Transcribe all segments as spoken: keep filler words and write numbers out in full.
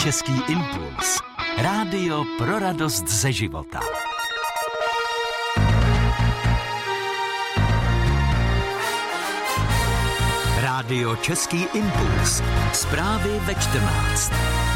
Český impuls. Rádio pro radost ze života. Rádio Český impuls. Zprávy ve čtrnáct.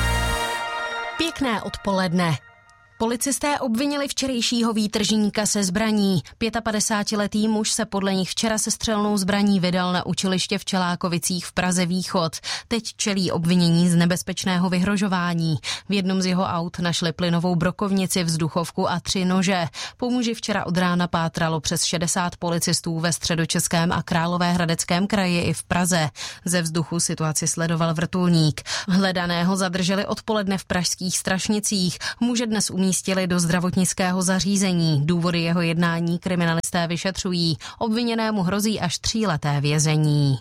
Pěkné odpoledne. Policisté obvinili včerejšího výtržníka se zbraní. pětapadesátiletý muž se podle nich včera se střelnou zbraní vydal na učiliště v Čelákovicích v Praze Východ. Teď čelí obvinění z nebezpečného vyhrožování. V jednom z jeho aut našli plynovou brokovnici, vzduchovku a tři nože. Po muži včera od rána pátralo přes šedesát policistů ve Středočeském a Královéhradeckém kraji i v Praze. Ze vzduchu situaci sledoval vrtulník. Hledaného zadrželi odpoledne v pražských Strašnicích. Muže dnes umí umístili do zdravotnického zařízení. Důvody jeho jednání kriminalisté vyšetřují. Obviněnému hrozí až tříleté vězení.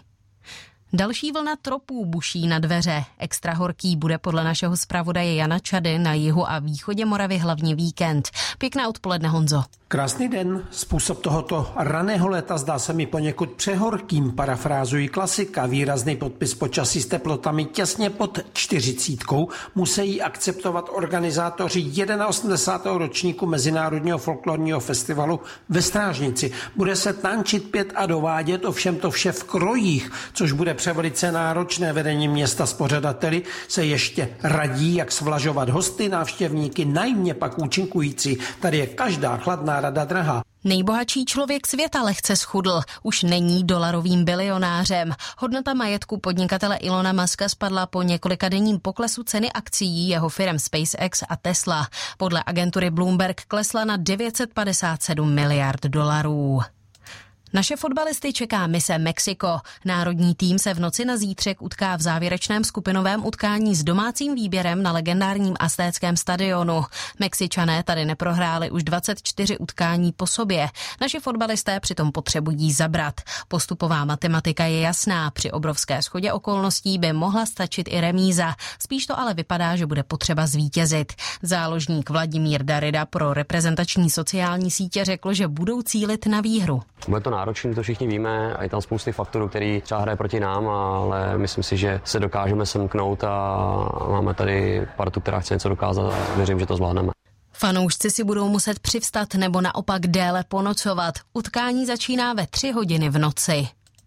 Další vlna tropů buší na dveře. Extra horký bude podle našeho zpravodaje Jana Čady na jihu a východě Moravy hlavně víkend. Pěkné odpoledne, Honzo. Krásný den. Způsob tohoto raného léta zdá se mi poněkud přehorkým. Parafrázují klasika. Výrazný podpis počasí s teplotami těsně pod čtyřicítkou musí akceptovat organizátoři osmdesátého ročníku Mezinárodního folklorního festivalu ve Strážnici. Bude se tančit, pět a dovádět, ovšem to vše v krojích, což bude převelice náročné. Vedení města s pořadateli se ještě radí, jak svlažovat hosty, návštěvníky, najmě pak účinkující. Tady je každá chladná rada drahá. Nejbohatší člověk světa lehce schudl. Už není dolarovým bilionářem. Hodnota majetku podnikatele Ilona Muska spadla po několikadenním poklesu ceny akcií jeho firem SpaceX a Tesla. Podle agentury Bloomberg klesla na devět set padesát sedm miliard dolarů. Naše fotbalisty čeká mise Mexiko. Národní tým se v noci na zítřek utká v závěrečném skupinovém utkání s domácím výběrem na legendárním Aztéckém stadionu. Mexičané tady neprohráli už dvacet čtyři utkání po sobě. Naši fotbalisté přitom potřebují zabrat. Postupová matematika je jasná. Při obrovské shodě okolností by mohla stačit i remíza. Spíš to ale vypadá, že bude potřeba zvítězit. Záložník Vladimír Darida pro reprezentační sociální sítě řekl, že budou cílit na výhru. Bude to náročný, to všichni víme, a je tam spousty faktorů, který třeba hraje proti nám, ale myslím si, že se dokážeme semknout a máme tady partu, která chce něco dokázat a věřím, že to zvládneme. Fanoušci si budou muset přivstat nebo naopak déle ponocovat. Utkání začíná ve tři hodiny v noci.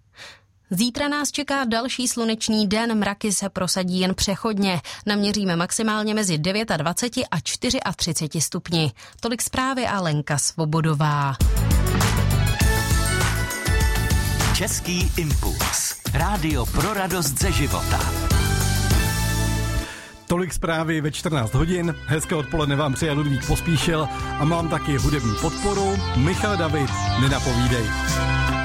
Zítra nás čeká další slunečný den, mraky se prosadí jen přechodně. Naměříme maximálně mezi dvacet devět a třicet čtyři stupni. Tolik zprávy a Lenka Svobodová. Český impuls. Rádio pro radost ze života. Tolik zprávy ve čtrnáct hodin. Hezké odpoledne vám přeje Ludvík Pospíšil a mám taky hudební podporu. Michal David, nenapovídej.